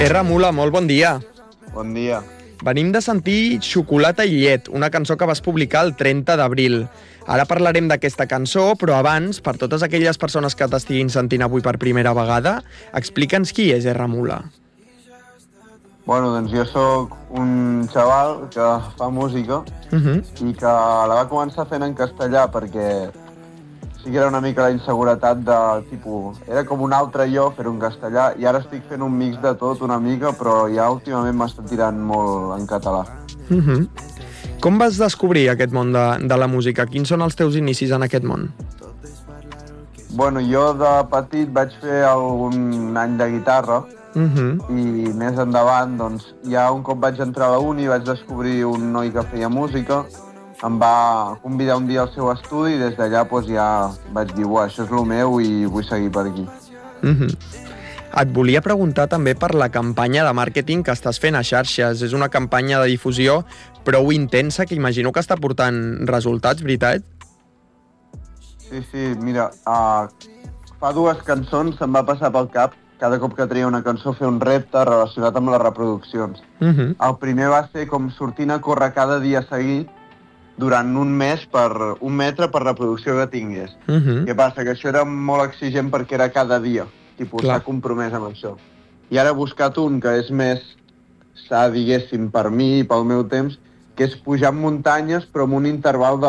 R. Mula, molt bon dia. Bon dia. Venim de sentir Xocolata i llet, una cançó que vas publicar el 30 d'abril. Ara parlarem d'aquesta cançó, però abans, per totes aquelles persones que t'estiguin sentint avui per primera vegada, explica'ns qui és R. Mula. Bueno, doncs jo sóc un xaval que fa música i que la va començar fent en castellà perquè sí que era una mica la inseguretat de tipus... Era com un altre jo fer-ho en castellà i ara estic fent un mix de tot una mica, però ja últimament m'està tirant molt en català. Com vas descobrir aquest món de la música? Quins són els teus inicis en aquest món? Bueno, jo de petit vaig fer algun any de guitarra i més endavant, doncs, ja un cop vaig entrar a la uni vaig descobrir un noi que feia música, em va convidar un dia al seu estudi i des d'allà doncs, ja vaig dir, això és el meu i vull seguir per aquí. Et volia preguntar també per la campanya de màrqueting que estàs fent a xarxes. És una campanya de difusió prou intensa que imagino que està portant resultats, veritat? Sí, mira, fa 2 cançons se'm va passar pel cap cada cop que treia una cançó fer un repte relacionat amb les reproduccions. El primer va ser com sortint a córrer cada dia seguit durant un mes per 1 metre per reproducció que tingués. Què passa? Que això era molt exigent perquè era cada dia. Tipus, s'ha compromès amb això. I ara he buscat un que és més sa, diguéssim, per mi i pel meu temps, que és pujar muntanyes però amb un interval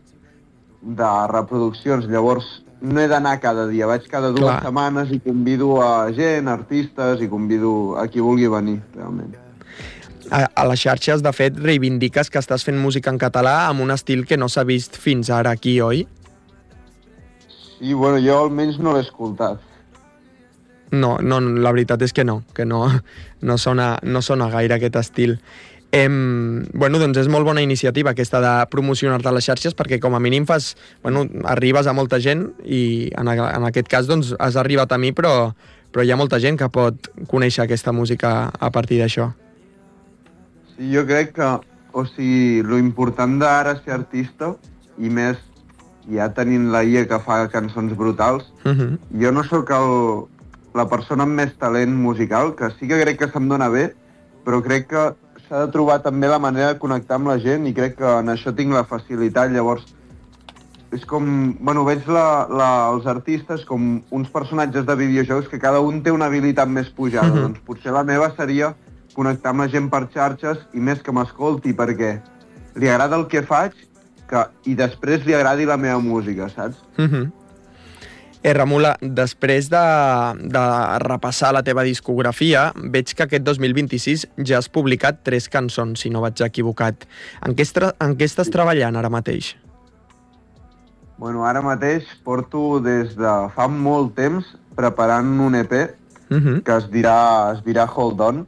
de reproduccions. Llavors, no he d'anar cada dia, vaig cada 2 setmanes i convido a gent, artistes, i convido a qui vulgui venir, realment. A les xarxes, de fet, reivindiques que estàs fent música en català amb un estil que no s'ha vist fins ara aquí, oi? Sí, bueno, jo almenys no l'he escoltat. No, la veritat és que no sona gaire aquest estil. Bueno, doncs és molt bona iniciativa aquesta de promocionar-te a les xarxes perquè com a mínim arribes a molta gent i en aquest cas doncs has arribat a mi però hi ha molta gent que pot conèixer aquesta música a partir d'això. Sí, jo crec que, lo important d'ara ser artista i més ja tenint la IA que fa cançons brutals, jo no sóc la persona amb més talent musical, que sí que crec que se'm dona bé, però crec que s'ha de trobar també la manera de connectar amb la gent i crec que en això tinc la facilitat. Llavors, és com... Bueno, veig els artistes com uns personatges de videojocs que cada un té una habilitat més pujada. Doncs potser la meva seria connectar amb la gent per xarxes i més que m'escolti perquè li agrada el que faig i després li agradi la meva música, saps? R. Mula, després de repassar la teva discografia, veig que aquest 2026 ja has publicat 3 cançons, si no vaig equivocat. En què estàs treballant ara mateix? Bueno, ara mateix porto des de fa molt temps preparant un EP que es dirà Hold On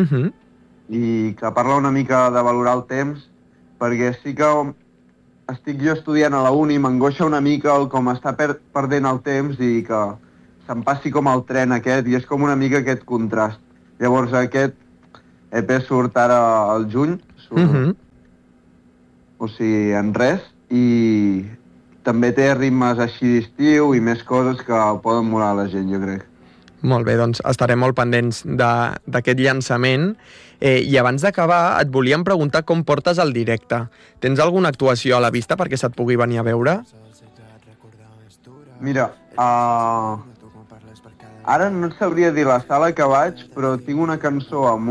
i que parla una mica de valorar el temps perquè sí que estic jo estudiant a la uni, m'angoixa una mica el com està perdent el temps i que se'm passi com el tren aquest, i és com una mica aquest contrast. Llavors aquest EP surt ara al juny, en res, i també té ritmes així d'estiu i més coses que poden molar a la gent, jo crec. Molt bé, doncs estarem molt pendents d'aquest llançament. I abans d'acabar, et volíem preguntar com portes el directe. Tens alguna actuació a la vista perquè se't pugui venir a veure? Mira, ara no et sabria dir la sala que vaig, però tinc una cançó amb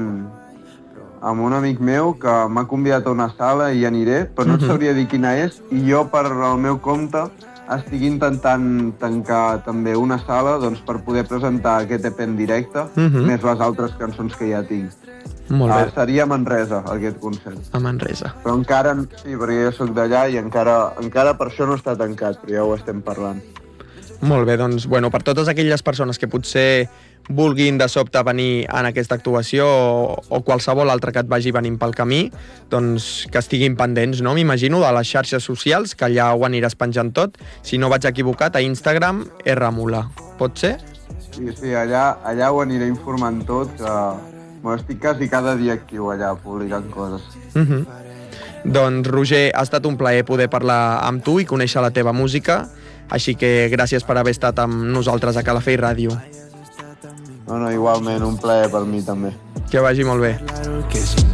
un amic meu que m'ha convidat a una sala i aniré, però no et sabria dir quina és, i jo per al meu compte estic intentant tancar també una sala doncs, per poder presentar aquest EP en directe, més les altres cançons que ja tinc. Molt bé. Seria a Manresa, aquest concert. A Manresa. Però encara, sí, perquè jo soc d'allà i encara per això no està tancat, però ja ho estem parlant. Molt bé, doncs, bueno, per totes aquelles persones que potser vulguin de sobte venir en aquesta actuació o qualsevol altra que et vagi venint pel camí, doncs que estiguin pendents, no? M'imagino, de les xarxes socials, que allà ho aniràs penjant tot. Si no vaig equivocat, a Instagram, rmula. Pot ser? Sí, allà ho aniré informant tot, que estic quasi cada dia actiu allà, publicant coses. Doncs, Roger, ha estat un plaer poder parlar amb tu i conèixer la teva música, així que gràcies per haver estat amb nosaltres a Calafell Ràdio. No, igualment, un plaer per mi també. Que vagi molt bé.